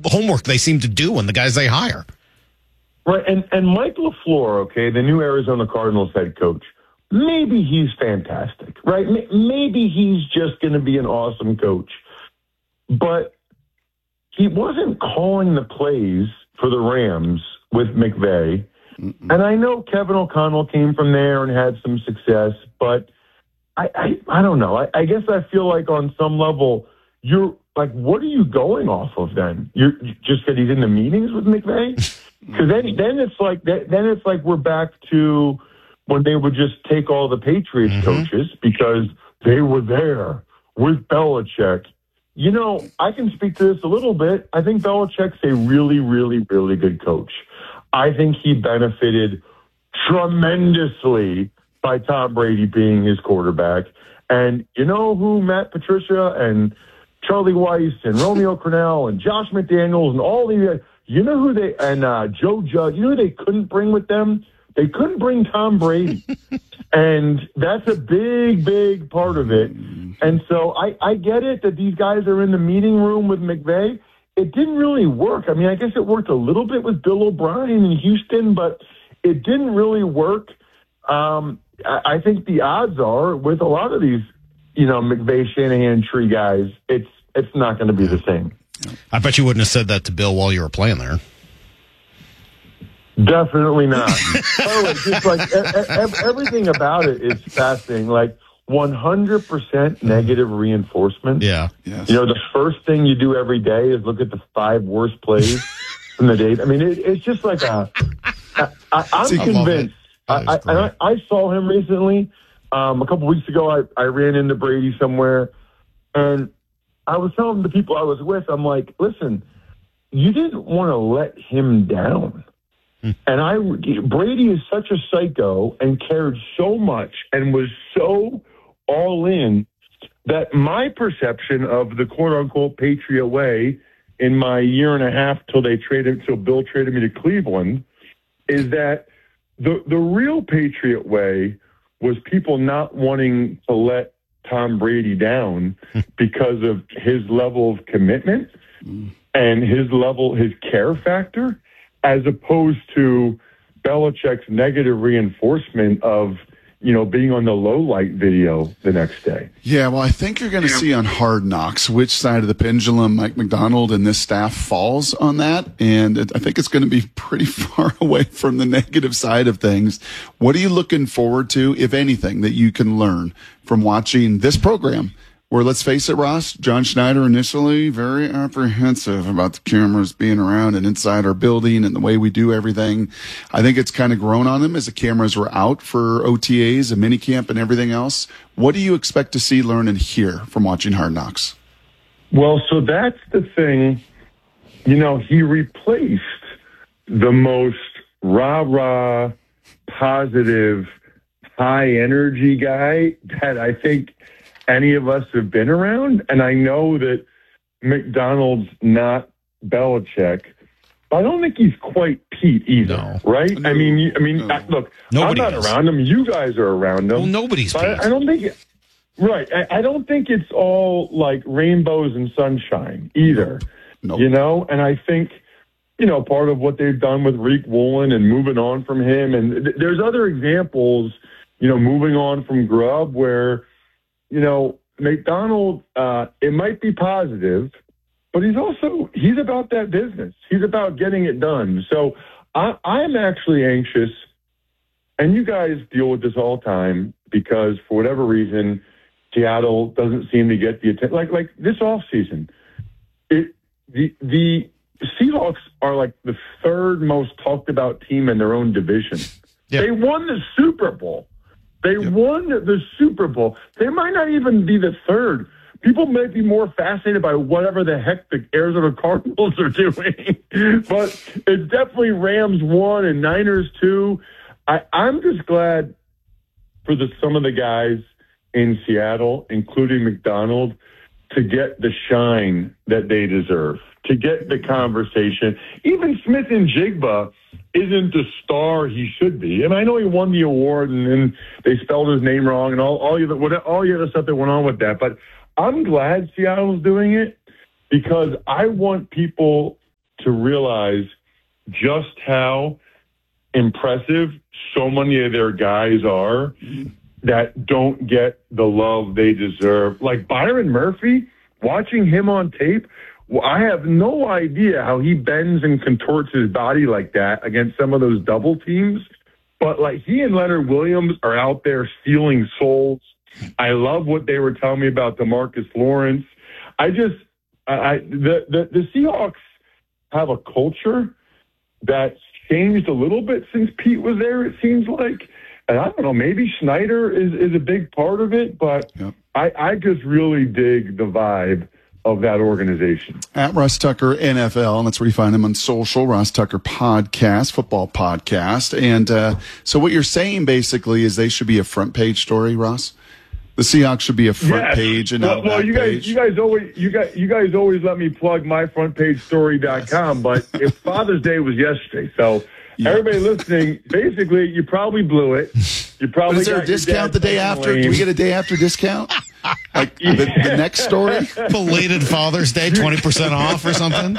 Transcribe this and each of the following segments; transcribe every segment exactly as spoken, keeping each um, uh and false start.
homework they seem to do on the guys they hire. Right, and, and Mike LaFleur, okay, the new Arizona Cardinals head coach, maybe he's fantastic, right? Maybe he's just going to be an awesome coach. But he wasn't calling the plays for the Rams with McVay. Mm-mm. And I know Kevin O'Connell came from there and had some success, but I I, I don't know. I, I guess I feel like on some level, you're like, what are you going off of then? You're just that he's in the meetings with McVay? Because then, then it's like then it's like we're back to when they would just take all the Patriots mm-hmm. coaches because they were there with Belichick. You know, I can speak to this a little bit. I think Belichick's a really, really, really good coach. I think he benefited tremendously by Tom Brady being his quarterback. And you know who Matt Patricia and Charlie Weiss and Romeo Crennel and Josh McDaniels and all these, you know who they, and uh, Joe Judge, you know who they couldn't bring with them? They couldn't bring Tom Brady. And that's a big, big part of it. And so I, I get it that these guys are in the meeting room with McVay. It didn't really work. I mean, I guess it worked a little bit with Bill O'Brien in Houston, but it didn't really work. Um, I, I think the odds are with a lot of these, you know, McVay, Shanahan tree guys, it's it's not going to be the same. I bet you wouldn't have said that to Bill while you were playing there. Definitely not. Oh, it's just like e- e- everything about it is fascinating. Like one hundred percent negative reinforcement. Yeah. Yes. You know, the first thing you do every day is look at the five worst plays from the day. I mean, it, it's just like a. I, I, I'm See, convinced. I, I, I, I saw him recently. Um, a couple weeks ago, I, I ran into Brady somewhere, and I was telling the people I was with, I'm like, listen, you didn't want to let him down. And I, Brady is such a psycho and cared so much and was so all in that my perception of the quote unquote Patriot way in my year and a half till they traded, till Bill traded me to Cleveland, is that the the real Patriot way was people not wanting to let Tom Brady down because of his level of commitment and his level, his care factor, as opposed to Belichick's negative reinforcement of, you know, being on the low light video the next day. Yeah, well, I think you're going to see on Hard Knocks which side of the pendulum Mike Macdonald and this staff falls on that. And it, I think it's going to be pretty far away from the negative side of things. What are you looking forward to, if anything, that you can learn from watching this program? Where, let's face it, Ross, John Schneider initially very apprehensive about the cameras being around and inside our building and the way we do everything. I think it's kind of grown on him as the cameras were out for O T As and minicamp and everything else. What do you expect to see, learn, and hear from watching Hard Knocks? Well, so that's the thing. You know, he replaced the most rah-rah, positive, high-energy guy that I think any of us have been around. And I know that McDonald's not Belichick, but I don't think he's quite Pete either, no. right? No. I mean, I mean, No. I, look, Nobody I'm not is. around him. You guys are around him. Well, nobody's Pete. I, I don't think, it, right. I, I don't think it's all like rainbows and sunshine either, Nope. you know? And I think, you know, part of what they've done with Reek Woolen and moving on from him, and th- there's other examples, you know, moving on from Grubb where, you know, McDonald, uh, it might be positive, but he's also, he's about that business. He's about getting it done. So I, I'm actually anxious, and you guys deal with this all the time because for whatever reason, Seattle doesn't seem to get the attention. Like, like this offseason, it, the, the Seahawks are like the third most talked about team in their own division. Yep. They won the Super Bowl. They Yep. won the Super Bowl. They might not even be the third. People might be more fascinated by whatever the heck the Arizona Cardinals are doing. But it's definitely Rams one and Niners two. I, I'm just glad for the some of the guys in Seattle, including McDonald, to get the shine that they deserve, to get the conversation. Even Smith and Jigba isn't the star he should be. And I know he won the award and then they spelled his name wrong and all, all, the, all the other stuff that went on with that. But I'm glad Seattle's doing it because I want people to realize just how impressive so many of their guys are that don't get the love they deserve. Like Byron Murphy, watching him on tape, well, I have no idea how he bends and contorts his body like that against some of those double teams. But like he and Leonard Williams are out there stealing souls. I love what they were telling me about DeMarcus Lawrence. I just, I, I the, the the Seahawks have a culture that's changed a little bit since Pete was there. It seems like, and I don't know, maybe Schneider is is a big part of it. But yep. I I just really dig the vibe of that organization. At Russ Tucker N F L, and that's where you find him on social, Russ Tucker Podcast, football podcast. And uh, so what you're saying basically is they should be a front page story, Russ? The Seahawks should be a front yes. page and well, not well, back you guys, page. you guys always, you guys, you guys always let me plug my front page story dot com, but if Father's Day was yesterday, so yeah. Everybody listening, basically, you probably blew it. You probably but is there got a discount the day after? Lane. Do we get a day after discount? Like yeah. the, the next story? Belated Father's Day, twenty percent off or something?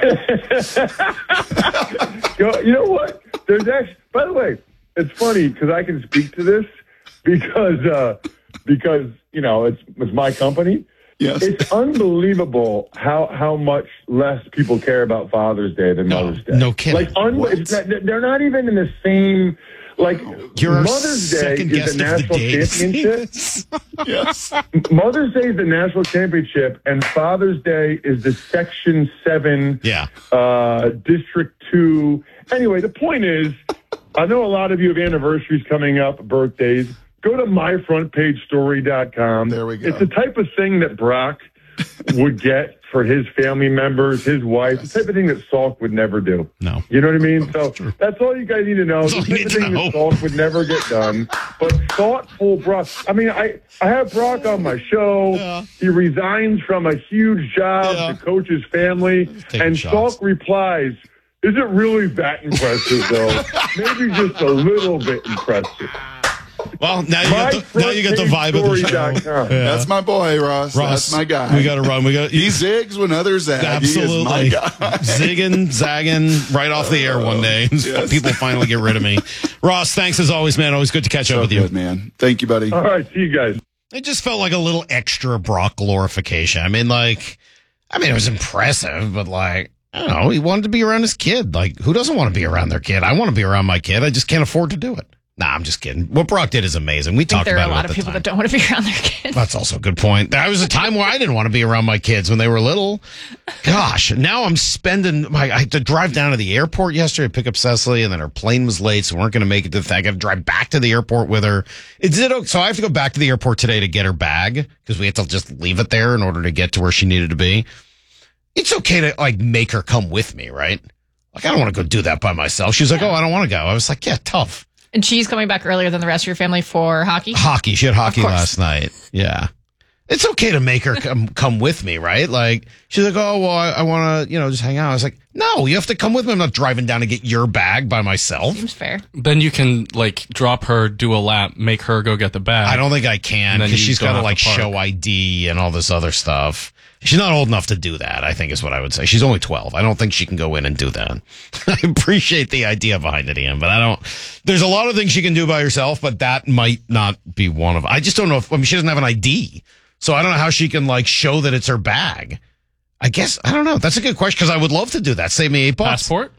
you, know, you know what? There's actually, by the way, it's funny because I can speak to this because, uh, because you know, it's, it's my company. Yes. It's unbelievable how how much less people care about Father's Day than no, Mother's Day. No kidding. Like, un- it's not, they're not even in the same. Like You're Mother's Day is the national the championship. Yes. Mother's Day is the national championship, and Father's Day is the Section Seven. Yeah. Uh, District Two. Anyway, the point is, I know a lot of you have anniversaries coming up, birthdays. Go to my front page story dot com. There we go. It's the type of thing that Brock would get for his family members, his wife, the type of thing that Salk would never do. No. You know what I mean? So that's all you guys need to know. That's The all you type of need thing to that know. Salk would never get done. But thoughtful Brock. I mean, I, I have Brock on my show. Yeah. He resigns from a huge job Yeah. to coach his family. Taking And shots. Salk replies, is it really that impressive, though? Maybe just a little bit impressive. Well, now you, got the, now you got the vibe of the show. Yeah. That's my boy, Ross. Ross, That's my guy. We got to run. We got He zigs when others zag. Absolutely. He is my guy. Zigging, zagging right off the air one day. Yes. People finally get rid of me. Ross, thanks as always, man. Always good to catch So up with you. good, man. Thank you, buddy. All right, see you guys. It just felt like a little extra Brock glorification. I mean, like, I mean, it was impressive, but like, I don't know. He wanted to be around his kid. Like, who doesn't want to be around their kid? I want to be around my kid. I just can't afford to do it. Nah, I'm just kidding. What Brock did is amazing. We I think talked there about are a it lot at of the people time. that don't want to be around their kids. That's also a good point. There was a time where I didn't want to be around my kids when they were little. Gosh, now I'm spending my. I had to drive down to the airport yesterday to pick up Cecily, and then her plane was late, so we weren't going to make it to the thing. I got to drive back to the airport with her. Is it okay? So I have to go back to the airport today to get her bag because we had to just leave it there in order to get to where she needed to be. It's okay to like make her come with me, right? Like I don't want to go do that by myself. She's like, "Oh, I don't want to go." I was like, "Yeah, tough." And she's coming back earlier than the rest of your family for hockey? Hockey. She had hockey course. last night. Yeah. It's okay to make her come come with me, right? Like, she's like, oh, well, I, I want to, you know, just hang out. I was like, no, you have to come with me. I'm not driving down to get your bag by myself. Seems fair. Then you can, like, drop her, do a lap, make her go get the bag. I don't think I can And then because you she's don't got to, have like, to park. show I D and all this other stuff. She's not old enough to do that, I think is what I would say. She's only twelve. I don't think she can go in and do that. I appreciate the idea behind it, Ian, but I don't. There's a lot of things she can do by herself, but that might not be one of I just don't know if, I mean, she doesn't have an I D. So I don't know how she can, like, show that it's her bag. I guess, I don't know. That's a good question because I would love to do that. Save me eight bucks. Passport?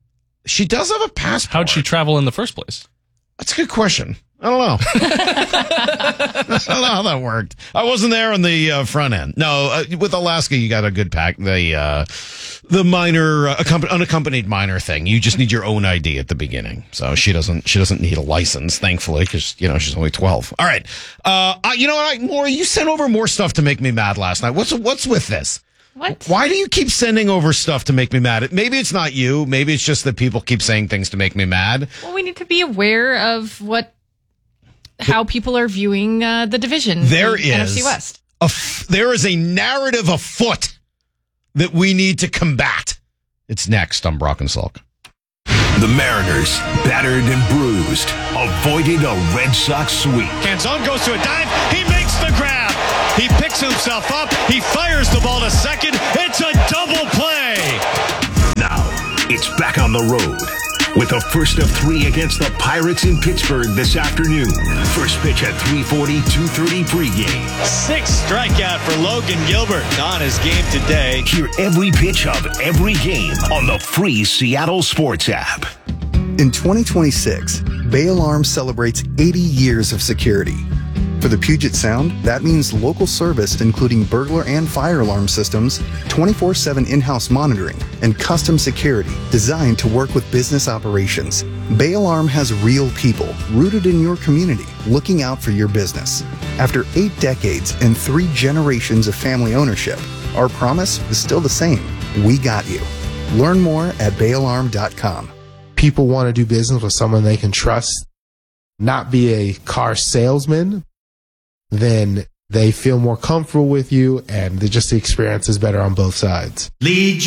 She does have a passport. How'd she travel in the first place? That's a good question. I don't know. I don't know how that worked. I wasn't there on the uh, front end. No, uh, with Alaska, you got a good pack. The uh, the minor, uh, accomp- unaccompanied minor thing. You just need your own I D at the beginning. So she doesn't. She doesn't need a license, thankfully, because you know she's only twelve. All right. Uh, I, you know what? I, Maura, you sent over more stuff to make me mad last night. What's what's with this? What? Why do you keep sending over stuff to make me mad? Maybe it's not you. Maybe it's just that people keep saying things to make me mad. Well, we need to be aware of what, how people are viewing uh, the division. There in is N F C West. A f- there is a narrative afoot that we need to combat. It's next on Brock and Salk. The Mariners, battered and bruised, avoided a Red Sox sweep. Canzone goes to a dive. He makes the grab. He picks himself up. He fires the ball to second. It's a double play. Now, It's back on the road with the first of three against the Pirates in Pittsburgh this afternoon. First pitch at three forty, two thirty pregame. Sixth strikeout for Logan Gilbert on his game today. Hear every pitch of every game on the free Seattle Sports app. In twenty twenty-six, Bay Alarm celebrates eighty years of security. For the Puget Sound, that means local service including burglar and fire alarm systems, twenty-four seven in-house monitoring, and custom security designed to work with business operations. Bay Alarm has real people rooted in your community looking out for your business. After eight decades and three generations of family ownership, our promise is still the same. We got you. Learn more at bay alarm dot com. People want to do business with someone they can trust, not be a car salesman. Then they feel more comfortable with you, and the, just the experience is better on both sides. Lead